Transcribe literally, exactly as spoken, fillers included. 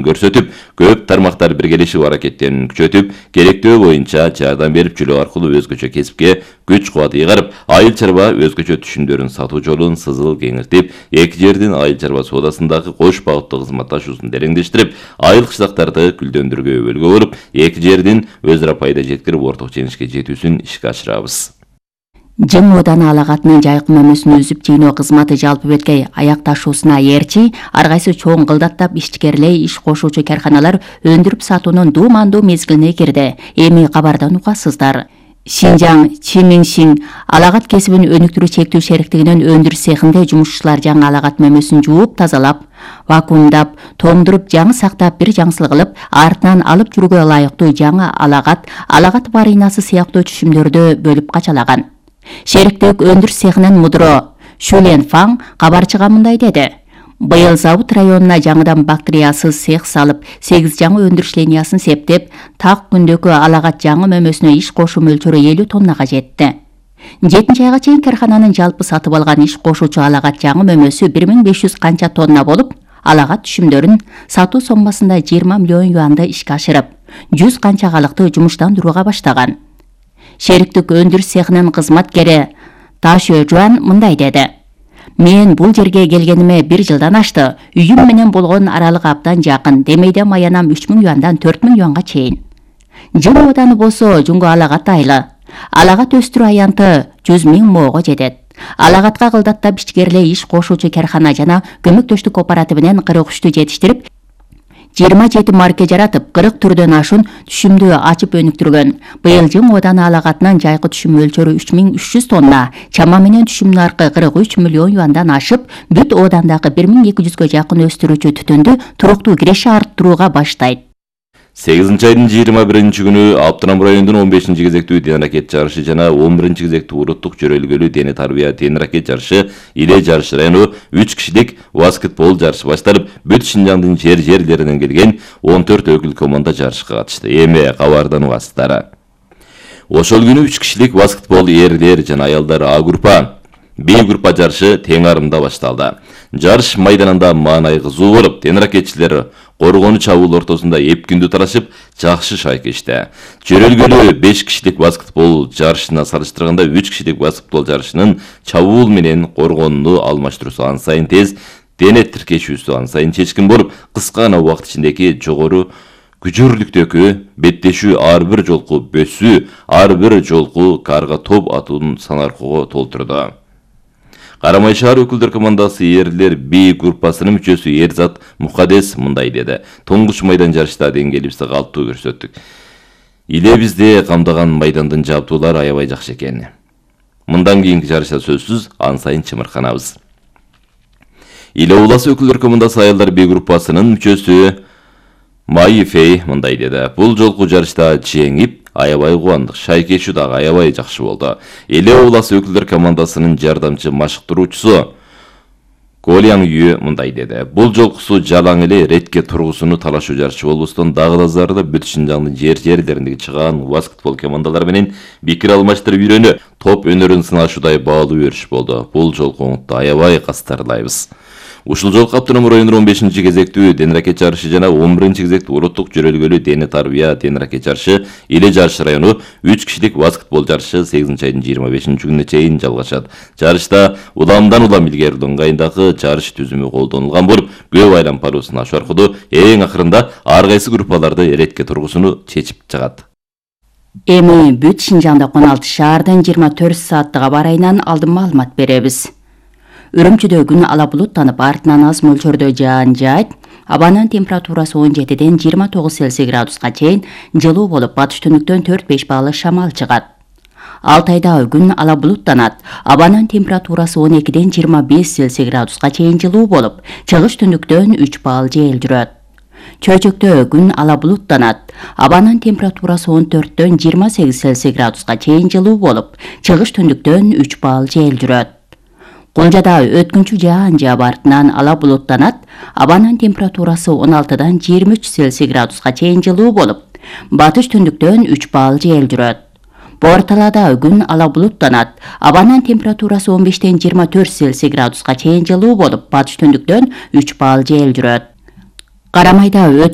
көрсөтүп, көп тармактар биргелешип аракеттерин күчөтүп, керектөө боюнча жардам берип жүрүү аркылуу өзгөчө кесипке күч кубат ыйгарып, айыл чарба өзгөчө түшүмдөрүн сатуу жолун сызыл кеңиртип, эки жердин айыл чарба соодасындагы кош багыттуу кызматташуусун тереңдештирип, айыл кыштактарды күлдөндүрүүгө өбөлгө болуп, эки жердин өз ара пайда жеткирип орток жеңишке жетүүсүн ишке ашырабыз. Жың ооданы алагатынын жайкы мөмөсүн үзүп жыйноо кызматы жалпы беткей аякташуусуна ээрчи, ар кайсы чоң кылдаттап ишкерлей иш кошуучу карханалар өндүрүп сатуунун дуумандуу мезгилине кирди. Эми кабардан угасыздар. Шинжаң Чимиңшин алагат кесибин өнүктүрүү чектүү шериктигинин өндүрүш цехинде жумушчулар жаңы алагат мөмөсүн жууп, тазалап, вакуумдап, тоңдуруп, жаңы сактап, бир жаңсыл кылып, артынан алып жүрүүгө ылайыктуу жаңы алагат, алагат баринасы сыяктуу түшүмдөрдү бөлүп качалаган. Шериктик өндүрүш цехинин мудро Шулен Фаң кабарчыга мындай деди. Быйыл завод районуна жаңыдан бактериясыз цех салып, сегиз жаңы өндүрүш линиясын септеп, так күндөгү алагат жаңы мөмөсүнө иш кошуу мөлчөрү элүү тоннага жетти. жетинчи айга чейин кархананын жалпы сатып алган иш кошуучу алагат жаңы мөмөсү бир миң беш жүз канча тонна болуп, алагат түшүмдөрүн сатуу соммасында жыйырма миллион юанды ишке ашырып, жүз канча калыкты жумуштандырууга баштаган. Шериктик өндүрүш цехинин кызматкери Ташө Жуан мындай деди. Мен бул жерге келгениме бир жылдан ашты. Үйүм менен болгон аралык абдан жакын. Демейде маянам үч миң юандан төрт миң юанга чейин. Жыл ооданы болсо жуңго алагат айлы. Алагат өстүрүү аянты жүз миң моого жетет. Алагатка кылдаттап ишкерлей иш кошуучу кархана жана көмөктөштүк кооперативинен кырк үчтү жетиштирип, жыйырма жети марке жаратып, кырк түрдөн ашуун түшүмдү ачып өнүктүргөн. Быйыл жың ооданы алагатынын жайкы түшүм мөлчөрү үч миң үч жүз тонна, чама менен түшүм наркы кырк үч миллион юандан ашып, бүт оодандагы бир миң эки жүзгө жакын өстүрүүчү түтүндү туруктуу киреше арттырууга баштайт. сегизинчи айдын жыйырма биринчи күнү Аптырам районунун он бешинчи кезектүү тен ракет жарышы жана он биринчи кезектүү уруттук жөрөлгөлүү дене тарбия тен ракет жарышы Иле жарыш району үч кишилик баскетбол жарышы башталып, бүт Шинжаңдын жер жерлеринен келген он төрт өкүл команда жарышка катышты. Эми кабардан угасыздар. Ошол күнү үч кишилик баскетбол эрлер жана аялдар А группа, Б группа жарышы тең арымда башталды. Жарыш майданында маанай кызуу болуп, тен ракетчилер коргонуу чабуул ортосунда эп күндү талашып, жакшы шайкешти. Жөрөлгөлүү беш кишилик баскетбол жарышына салыштырганда үч кишилик баскетбол жарышынын чабуул менен коргонууну алмаштыруусу ан сайын тез, дене тиркешүүсү ан сайын чечкин болуп, кыска гана убакыт ичиндеги жогору күжүрлүктөгү беттешүү ар бир жолку бөсүү, ар бир жолку карга топ атуунун санаркого толтурду. Карамай шаар өкүлдөр командасы эрлер Б группасынын мүчөсү Эрзат Мукадес мындай деди. Тоңгуч майдан жарышта деңгээлибизди калптуу көрсөттүк. Иле бизде камдаган майдандын жабдуулары аябай жакшы экен. Мындан кийинки жарышта сөзсүз ан сайын чымырканабыз. Иле обласы өкүлдөр командасы аялдар Б группасынын мүчөсү Майфей мындай деди. Бул жолку жарышта жеңип, аябай кубандык. Шайкешүү дагы аябай жакшы болду. Эле обласы өкүлдөр командасынын жардамчы машыктыруучусу Коляң Үй мындай деди. Бул жолкусу жалаң эле ретке тургусуну талашуу жарышы болбостон, дагы да зарда бүт Шинжаңдын жер жерлериндеги чыгаан баскетбол командалары менен пикир алмаштырып үйрөнүп, топ өнөрүн сынашуудай баалуу өрүш болду. Бул жолку оңутта аябай кастарлайбыз. Ушул жолку Аптырам районунун он бешинчи кезектүү тен ракет жарышы жана он биринчи кезектүү уруттук жөрөлгөлүү дене тарбия тен ракет жарышы Иле жарыш району үч кишилик баскетбол жарышы сегизинчи айдын жыйырма бешинчи күнүнө чейин жалгашат. Жарышта уламдан улам илгерилүү ыңгайындагы жарыш түзүмү колдонулган болуп, көп айлам парусун ашуу аркылуу эң акырында ар кайсы группаларды эретке тургусуну чечип чыгат. Эми бүт Шинжаңда он алты шаардын жыйырма төрт сааттык аба ырайынан алдын маалымат беребиз. Үрүмчүдө күн ала булуттанып, артынан аз мөлчөрдө жаан жаайт. Абанын температурасы он жетиден жыйырма тогуз Цельсий градуска чейин жылуу болуп, батыш түнүктөн төрт беш баалы шамал чыгат. Алтайда күн ала булуттанат. Абанын температурасы он экиден жыйырма беш Цельсий градуска чейин жылуу болуп, чыгыш түнүктөн үч баал жел жүрөт. Чөйчөктө күн ала булуттанат. Абанын температурасы он төрттөн жыйырма сегиз Цельсий градуска чейин жылуу болуп, чыгыш түнүктөн үч баал жел жүрөт. Кулжада өткүнчү жаан жаап артынан ала булуттанат. Абанын температурасы он алтыдан жыйырма үч Цельсий градуска чейин жылуу болуп, батыш түндүктөн үч баал жел жүрөт. Борталада күн ала булуттанат. Абанын температурасы он бештен жыйырма төрт Цельсий градуска чейин жылуу болуп, батыш түндүктөн үч баал жел жүрөт. Карамайда